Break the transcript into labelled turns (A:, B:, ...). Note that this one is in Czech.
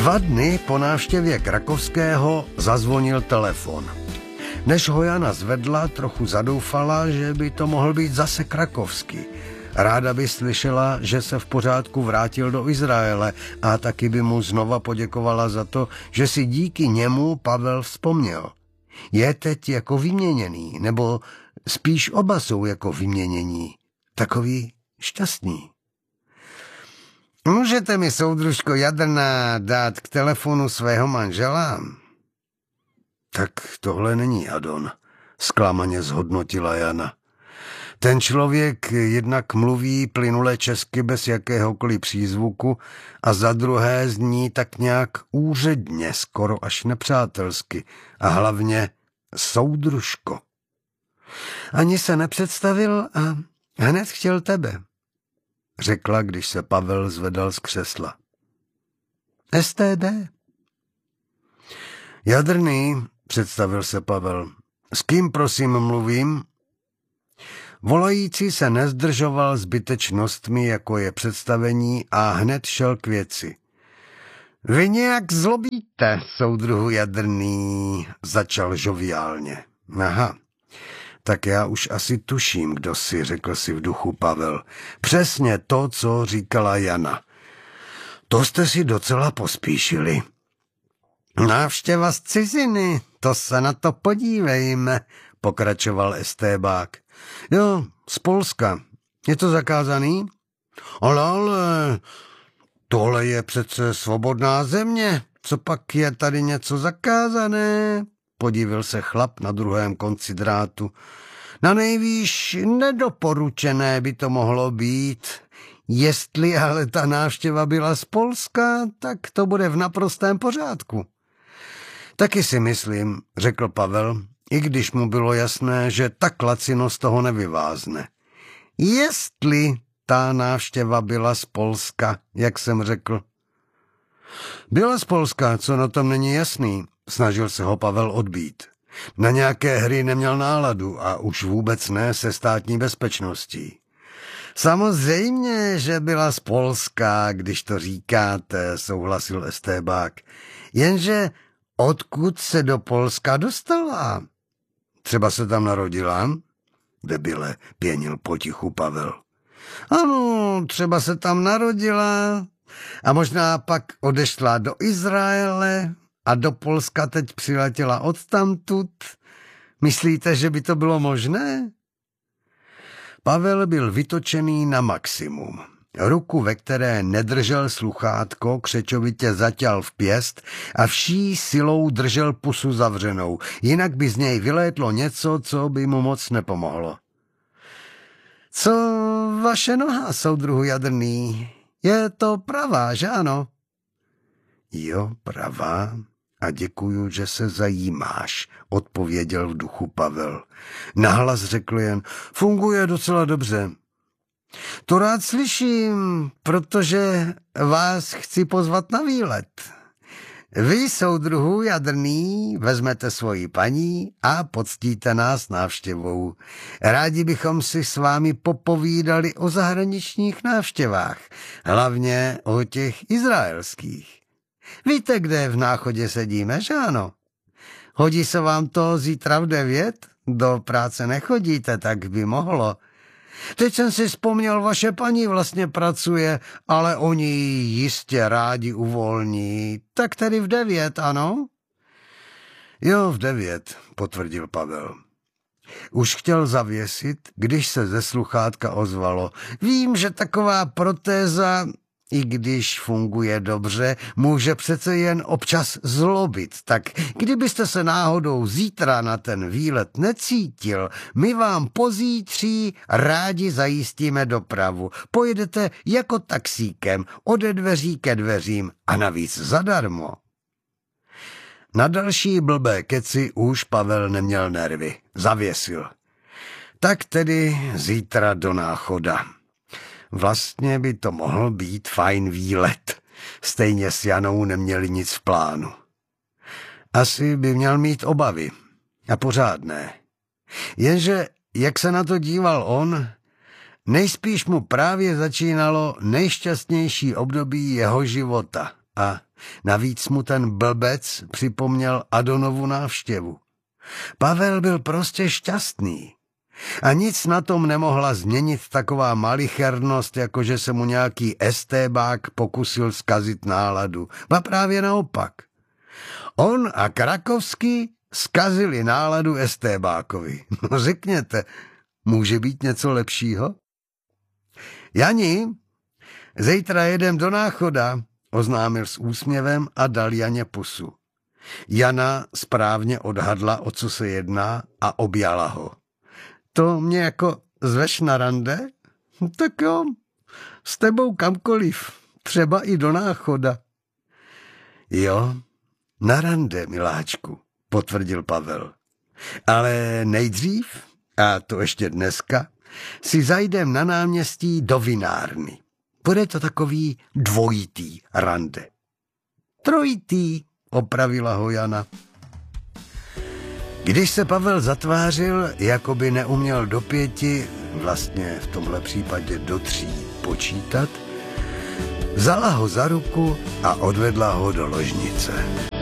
A: 2 dny po návštěvě Krakovského zazvonil telefon. Než ho Jana zvedla, trochu zadoufala, že by to mohl být zase Krakovský. Ráda by slyšela, že se v pořádku vrátil do Izraele a taky by mu znova poděkovala za to, že si díky němu Pavel vzpomněl. Je teď jako vyměněný, nebo spíš oba jsou jako vyměnění. Takový šťastný. Můžete mi, soudružko Jadrná, dát k telefonu svého manžela? Tak tohle není Adon, zklamaně zhodnotila Jana. Ten člověk jednak mluví plynule česky bez jakéhokoliv přízvuku a za druhé zní tak nějak úředně, skoro až nepřátelsky a hlavně soudružko. Ani se nepředstavil a hned chtěl tebe, řekla, když se Pavel zvedal z křesla. STB. Jadrný, představil se Pavel. S kým prosím mluvím? Volající se nezdržoval zbytečnostmi, jako je představení, a hned šel k věci. Vy nějak zlobíte, soudruhu Jadrný, začal žoviálně. Aha, tak já už asi tuším, kdo si, řekl si v duchu Pavel. Přesně to, co říkala Jana. To jste si docela pospíšili. Návštěva z ciziny, to se na to podívejme, pokračoval estébák. Jo, z Polska. Je to zakázaný? Ale, tohle je přece svobodná země. Co pak je tady něco zakázané? Podívil se chlap na druhém konci drátu. Na nejvýš nedoporučené by to mohlo být. Jestli ale ta návštěva byla z Polska, tak to bude v naprostém pořádku. Taky si myslím, řekl Pavel, i když mu bylo jasné, že tak lacino z toho nevyvázne. Jestli ta návštěva byla z Polska, jak jsem řekl. Byla z Polska, co na tom není jasný, snažil se ho Pavel odbít. Na nějaké hry neměl náladu a už vůbec ne se státní bezpečností. Samozřejmě, že byla z Polska, když to říkáte, souhlasil estébák. Jenže odkud se do Polska dostala? Třeba se tam narodila? Debile, pěnil potichu Pavel. Ano, třeba se tam narodila a možná pak odešla do Izraele a do Polska teď přiletěla odtamtud. Myslíte, že by to bylo možné? Pavel byl vytočený na maximum. Ruku, ve které nedržel sluchátko, křečovitě zaťal v pěst a vší silou držel pusu zavřenou, jinak by z něj vylétlo něco, co by mu moc nepomohlo. Co vaše noha, soudruhu Jadrný? Je to pravá, že ano? Jo, pravá. A děkuju, že se zajímáš, odpověděl v duchu Pavel. Nahlas řekl jen, funguje docela dobře. To rád slyším, protože vás chci pozvat na výlet. Vy, soudruhu Jadrný, vezmete svoji paní a poctíte nás návštěvou. Rádi bychom si s vámi popovídali o zahraničních návštěvách, hlavně o těch izraelských. Víte, kde v Náchodě sedíme, že ano? Hodí se vám to zítra v 9? Do práce nechodíte, tak by mohlo. Teď jsem si vzpomněl, vaše paní vlastně pracuje, ale oni ji jistě rádi uvolní. Tak tedy v 9, ano? Jo, v 9, potvrdil Pavel. Už chtěl zavěsit, když se ze sluchátka ozvalo. Vím, že taková protéza, i když funguje dobře, může přece jen občas zlobit. Tak kdybyste se náhodou zítra na ten výlet necítil, my vám pozítří rádi zajistíme dopravu. Pojedete jako taxíkem ode dveří ke dveřím a navíc zadarmo. Na další blbé keci už Pavel neměl nervy. Zavěsil. Tak tedy zítra do Náchoda. Vlastně by to mohl být fajn výlet. Stejně s Janou neměli nic v plánu. Asi by měl mít obavy. A pořádné. Jenže, jak se na to díval on, nejspíš mu právě začínalo nejšťastnější období jeho života. A navíc mu ten blbec připomněl Adonovu návštěvu. Pavel byl prostě šťastný. A nic na tom nemohla změnit taková malichernost, jako že se mu nějaký estébák pokusil zkazit náladu. Ba právě naopak. On a Krakovský zkazili náladu estébákovi. No řekněte, může být něco lepšího? Jani, zítra jedem do Náchoda, oznámil s úsměvem a dal Janě pusu. Jana správně odhadla, o co se jedná, a objala ho. To mě jako zveš na rande? Tak jo, s tebou kamkoliv, třeba i do Náchoda. Jo, na rande, miláčku, potvrdil Pavel. Ale nejdřív, a to ještě dneska, si zajdem na náměstí do vinárny. Bude to takový dvojitý rande. Trojitý, opravila ho Jana. Když se Pavel zatvářil, jako by neuměl do 5, vlastně v tomhle případě do 3 počítat, vzala ho za ruku a odvedla ho do ložnice.